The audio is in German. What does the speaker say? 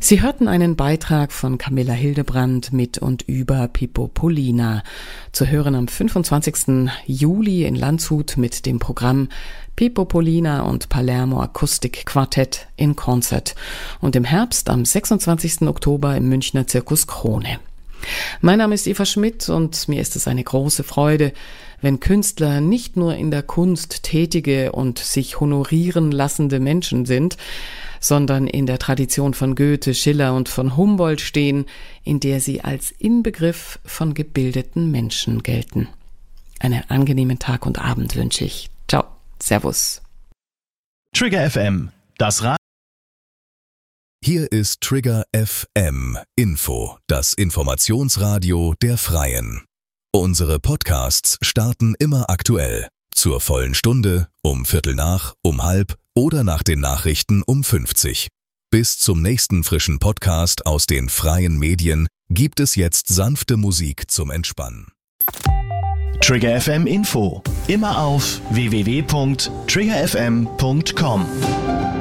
Sie hörten einen Beitrag von Camilla Hildebrandt mit und über Pippo Polina, zu hören am 25. Juli in Landshut mit dem Programm Pippo Polina und Palermo Akustik Quartett in Concert und im Herbst am 26. Oktober im Münchner Zirkus Krone. Mein Name ist Eva Schmidt und mir ist es eine große Freude, wenn Künstler nicht nur in der Kunst tätige und sich honorieren lassende Menschen sind, sondern in der Tradition von Goethe, Schiller und von Humboldt stehen, in der sie als Inbegriff von gebildeten Menschen gelten. Einen angenehmen Tag und Abend wünsche ich. Ciao, Servus. Trigger FM, das Radio. Hier ist Trigger FM Info, das Informationsradio der Freien. Unsere Podcasts starten immer aktuell. Zur vollen Stunde, um 15:15, um 16:30 oder nach den Nachrichten um 50. Bis zum nächsten frischen Podcast aus den freien Medien gibt es jetzt sanfte Musik zum Entspannen. Trigger FM Info, immer auf www.triggerfm.com.